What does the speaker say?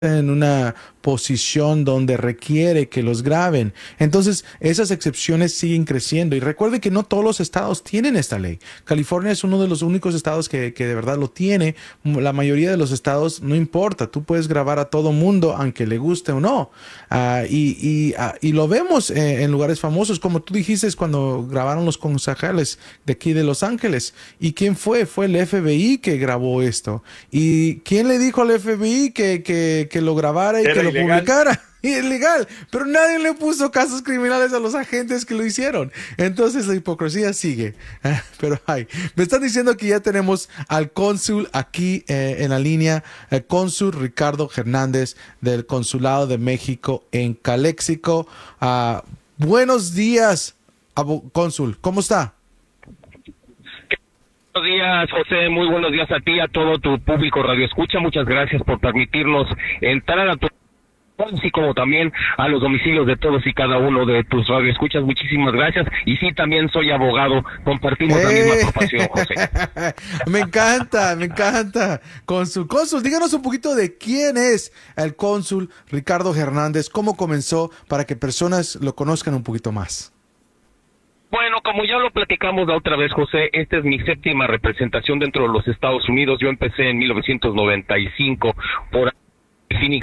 en una posición donde requiere que los graben. Entonces, esas excepciones siguen creciendo. Y recuerde que no todos los estados tienen esta ley. California es uno de los únicos estados que de verdad lo tiene. La mayoría de los estados no importa. Tú puedes grabar a todo mundo, aunque le guste o no. Y lo vemos en lugares famosos, como tú dijiste, cuando grabaron los concejales de aquí de Los Ángeles. ¿Y quién fue? Fue el FBI que grabó esto. ¿Y quién le dijo al FBI que lo grabara y Era que lo ilegal. publicara? Y es legal, pero nadie le puso casos criminales a los agentes que lo hicieron. Entonces la hipocresía sigue. Pero ay, me están diciendo que ya tenemos al cónsul aquí en la línea, el cónsul Ricardo Hernández del Consulado de México en Calexico. Buenos días, cónsul, ¿cómo está? Buenos días, José. Muy buenos días a ti, a todo tu público Radio Escucha. Muchas gracias por permitirnos entrar a tu así como también a los domicilios de todos y cada uno de tus radioescuchas. Muchísimas gracias. Y sí, también soy abogado. Compartimos la misma profesión, José. Me encanta, me encanta. Cónsul, díganos un poquito de quién es el cónsul Ricardo Hernández, cómo comenzó para que personas lo conozcan un poquito más. Bueno, como ya lo platicamos la otra vez, José, esta es mi séptima representación dentro de los Estados Unidos. Yo empecé en 1995 por Phoenix,